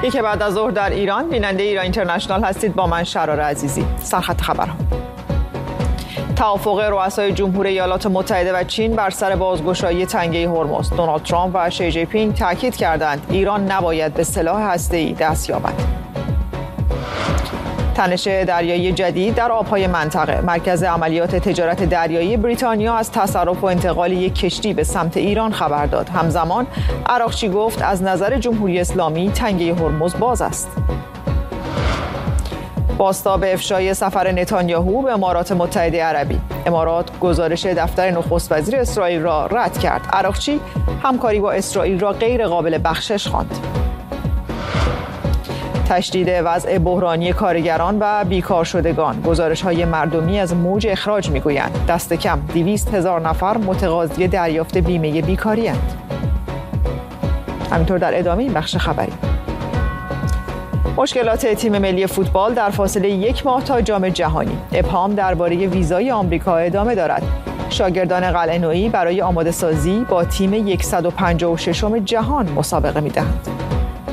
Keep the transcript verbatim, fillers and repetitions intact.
یک بعد از ظهر در ایران، بیننده ایران اینترنشنال هستید با من شرار عزیزی. سرخط خبرها. توافق رؤسای جمهور ایالات متحده و چین بر سر بازگشایی تنگه هرمز. دونالد ترامپ و شی جی پینگ تاکید کردند ایران نباید به سلاح هسته‌ای دست یابد. تنش دریایی جدید در آبهای منطقه. مرکز عملیات تجارت دریایی بریتانیا از تصرف و انتقال یک کشتی به سمت ایران خبر داد. همزمان عراقچی گفت از نظر جمهوری اسلامی تنگه هرمز باز است. بازتاب افشای سفر نتانیاهو به امارات متحده عربی. امارات گزارش دفتر نخست وزیر اسرائیل را رد کرد. عراقچی همکاری با اسرائیل را غیر قابل بخشش خواند. تشدید وضع بحرانی کارگران و بیکار شدگان. گزارش‌های مردمی از موج اخراج می‌گویند دست کم دویست هزار نفر متقاضی دریافت بیمه بیکاری اند. همینطور در ادامه این بخش خبری. مشکلات تیم ملی فوتبال در فاصله یک ماه تا جام جهانی. ابهام درباره ویزای آمریکا ادامه دارد. شاگردان قلعه‌نویی برای آماده سازی با تیم صد و پنجاه و ششم جهان مسابقه می‌دهند.